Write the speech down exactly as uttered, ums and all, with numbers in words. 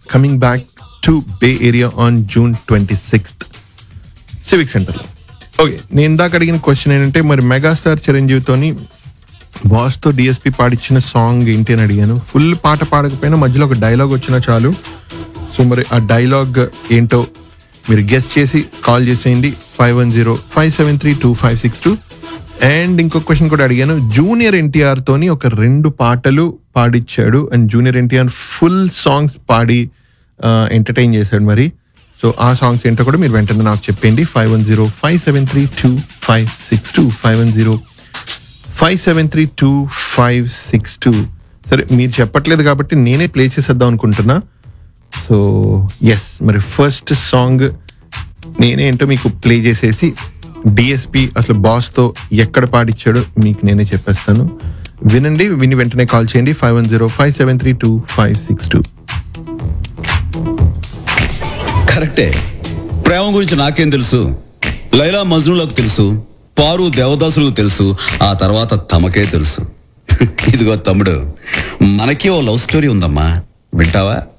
Coming back to be area on June twenty sixth civic సెంటర్లో. Okay, నేను ఇందాక అడిగిన క్వశ్చన్ ఏంటంటే మరి మెగాస్టార్ చిరంజీవితోని బాస్తో డిఎస్పి పాడిచ్చిన సాంగ్ ఏంటి అని అడిగాను. ఫుల్ పాట పాడకపోయినా మధ్యలో ఒక డైలాగ్ వచ్చినా చాలు. సో మరి ఆ డైలాగ్ ఏంటో మీరు గెస్ట్ చేసి కాల్ చేసేయండి five one zero five seven three two five six two. And ఇంకొక క్వశ్చన్ కూడా అడిగాను. జూనియర్ ఎన్టీఆర్ తోని ఒక రెండు పాటలు పాడిచ్చాడు and junior NTR full songs పాడి ఎంటర్టైన్ చేశాడు. మరి సో ఆ సాంగ్స్ ఏంటో కూడా మీరు వెంటనే నాకు చెప్పండి five one zero five seven three two five six two five one zero five seven three two five six two. సరే, మీరు చెప్పట్లేదు కాబట్టి నేనే ప్లే చేసేద్దాం అనుకుంటున్నా. సో ఎస్, మరి ఫస్ట్ సాంగ్ నేనే ఏంటో మీకు ప్లే చేసేసి డిఎస్పి అసలు బాస్తో ఎక్కడ పాడిచ్చాడో మీకు నేనే చెప్పేస్తాను. వినండి, విని వెంటనే కాల్ చేయండి five one zero five seven three two five six two. కరెక్టే. ప్రేమ గురించి నాకేం తెలుసు? లైలా మజ్నులకు తెలుసు, పారు దేవదాసులకు తెలుసు, ఆ తర్వాత తమకే తెలుసు. ఇదిగో తమ్ముడు, మనకి ఓ లవ్ స్టోరీ ఉందమ్మా, వింటావా?